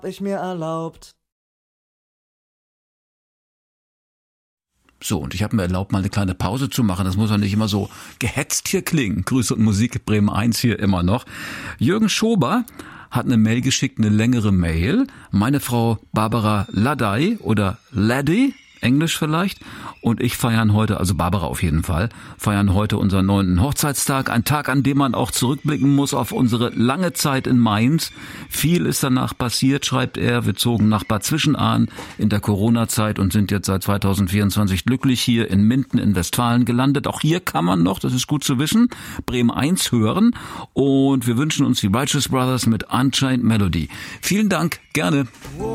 ich mir erlaubt. So, und ich habe mir erlaubt, mal eine kleine Pause zu machen. Das muss ja nicht immer so gehetzt hier klingen. Grüße und Musik, Bremen 1 hier immer noch. Jürgen Schober hat eine Mail geschickt, eine längere Mail. Meine Frau Barbara Laddey oder Laddey, Englisch vielleicht, und ich feiern heute, also Barbara auf jeden Fall, feiern heute unseren 9. Hochzeitstag. Ein Tag, an dem man auch zurückblicken muss auf unsere lange Zeit in Mainz. Viel ist danach passiert, schreibt er. Wir zogen nach Bad Zwischenahn in der Corona-Zeit und sind jetzt seit 2024 glücklich hier in Minden in Westfalen gelandet. Auch hier kann man noch, das ist gut zu wissen, Bremen 1 hören. Und wir wünschen uns die Righteous Brothers mit Unchained Melody. Vielen Dank, gerne.